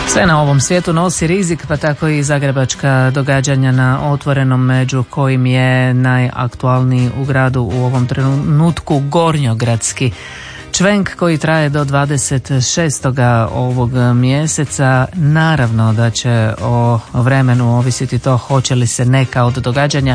Sve na ovom svijetu nosi rizik, pa tako i zagrebačka događanja na Otvorenom, među kojim je najaktualniji u gradu u ovom trenutku gornjogradski čvenk koji traje do 26. ovog mjeseca. Naravno da će o vremenu ovisiti to hoće li se neka od događanja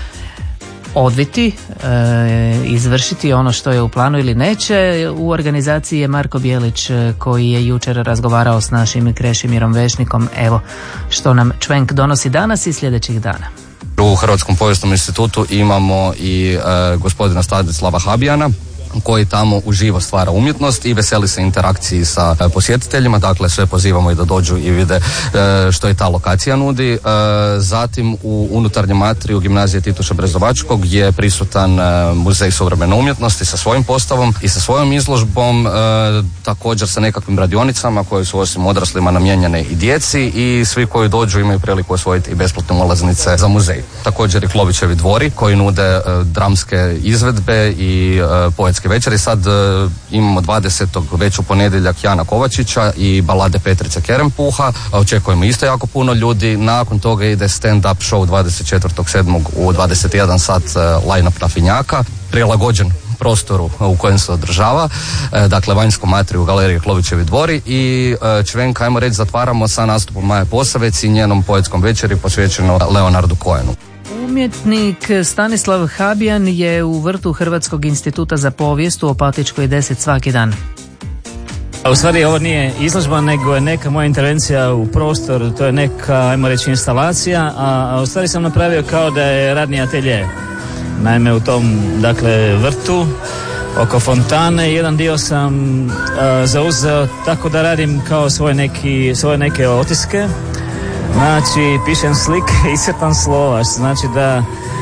odviti, izvršiti ono što je u planu ili neće. U organizaciji je Marko Bijelić koji je jučer razgovarao s našim Krešimirom Vešnikom. Evo što nam čvenk donosi danas i sljedećih dana. U Hrvatskom povijesnom institutu imamo i gospodina Stanislava Habijana koji tamo uživo stvara umjetnost i veseli se interakciji sa posjetiteljima, dakle sve pozivamo i da dođu i vide što i ta lokacija nudi. Zatim u unutarnjem atriju Gimnazije Tituša Brezovačkog je prisutan Muzej suvremene umjetnosti sa svojim postavom i sa svojom izložbom, također sa nekakvim radionicama koje su osim odraslima namijenjene i djeci i svi koji dođu imaju priliku osvojiti i besplatne ulaznice za muzej. Također i Klovićevi dvori koji nude dramske izvedbe i poetske večeri. Sad imamo 20. već u ponedjeljak Jana Kovačića i balade Petrice Kerempuha. Očekujemo isto jako puno ljudi. Nakon toga ide stand-up show 24.7. u 21 sat line-up na Finjaka, prilagođen prostoru u kojem se održava, dakle vanjskom atriju Galerije Klovićevi dvori i čvenk, ajmo reći, zatvaramo sa nastupom Maje Posavec i njenom poetskom večeri posvećeno Leonardu Cohenu. Umjetnik Stanislav Habijan je u vrtu Hrvatskog instituta za povijest u Opatičkoj 10 svaki dan. U stvari ovo nije izložba, nego je neka moja intervencija u prostor, to je neka, ajmo reći, instalacija, a u stvari sam napravio kao da je radni atelje. Naime, u tom, dakle, vrtu oko fontane jedan dio sam zauzeo tako da radim kao svoje neke otiske. Znači, pišem slike i crtam slova, što znači da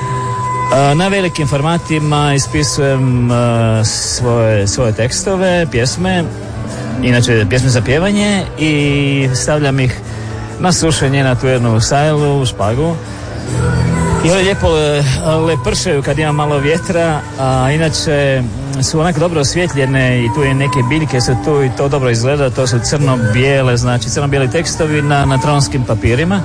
na velikim formatima ispisujem svoje tekstove, pjesme, inače pjesme za pjevanje, i stavljam ih na sušenje na tu jednu sajlu, špagu. I one lijepo lepršaju kad ima malo vjetra, a inače su onako dobro osvjetljene i tu je neke biljke su tu i to dobro izgleda, to su crno-bijele, znači crno-bijeli tekstovi na tronskim papirima.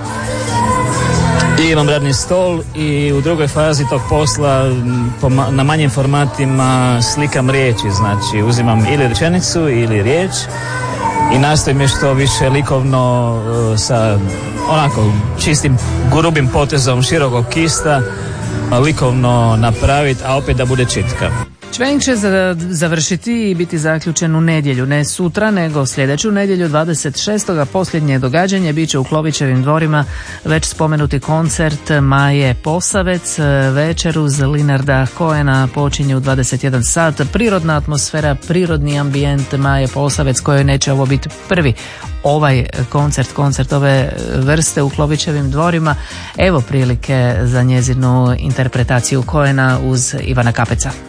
I imam radni stol i u drugoj fazi tog posla na manjim formatima slikam riječi, znači uzimam ili rečenicu ili riječ i nastojim je što više likovno sa onako čistim grubim potezom širokog kista likovno napraviti, a opet da bude čitka. Čvenk će završiti i biti zaključen u nedjelju, ne sutra, nego sljedeću nedjelju 26. Posljednje događanje bit će u Klovićevim dvorima već spomenuti koncert Maje Posavec. Večer uz Linarda Cohena počinje u 21 sat. Prirodna atmosfera, prirodni ambijent Maje Posavec, kojoj neće ovo biti prvi ovaj koncert ove vrste u Klovićevim dvorima. Evo prilike za njezinu interpretaciju Cohena uz Ivana Kapeca.